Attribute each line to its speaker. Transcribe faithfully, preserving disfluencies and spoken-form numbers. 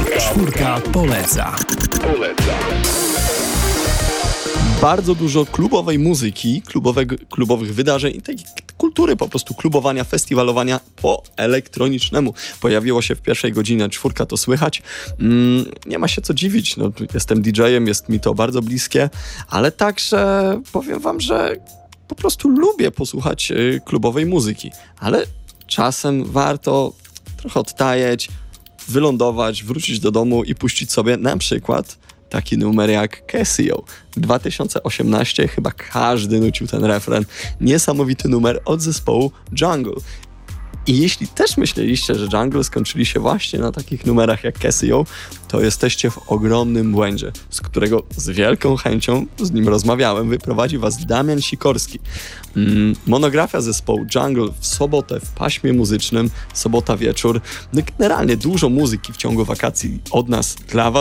Speaker 1: Czwórka poleca.
Speaker 2: Bardzo dużo klubowej muzyki, klubowego, klubowych wydarzeń i tej kultury po prostu klubowania, festiwalowania po elektronicznemu. Pojawiło się w pierwszej godzinie, czwórka to słychać. Mm, nie ma się co dziwić, no, jestem didżejem, jest mi to bardzo bliskie, ale także powiem wam, że po prostu lubię posłuchać y, klubowej muzyki, ale czasem warto trochę odtajeć, wylądować, wrócić do domu i puścić sobie na przykład taki numer jak Casio. dwa tysiące osiemnaście, chyba każdy nucił ten refren. Niesamowity numer od zespołu Jungle. I jeśli też myśleliście, że Jungle skończyli się właśnie na takich numerach jak Casio, to jesteście w ogromnym błędzie, z którego z wielką chęcią z nim rozmawiałem, wyprowadzi was Damian Sikorski. Mm, monografia zespołu Jungle w sobotę w paśmie muzycznym, sobota wieczór. No generalnie dużo muzyki w ciągu wakacji od nas dla was.